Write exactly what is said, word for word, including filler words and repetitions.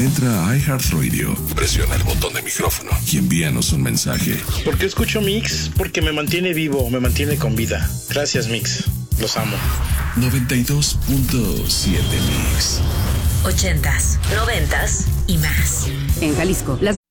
Entra a iHeartRadio, presiona el botón de micrófono y envíanos un mensaje. ¿Por qué escucho Mix? Porque me mantiene vivo, me mantiene con vida. Gracias, Mix. Los amo. noventa y dos punto siete Mix. Ochentas, noventas y más. En Jalisco, las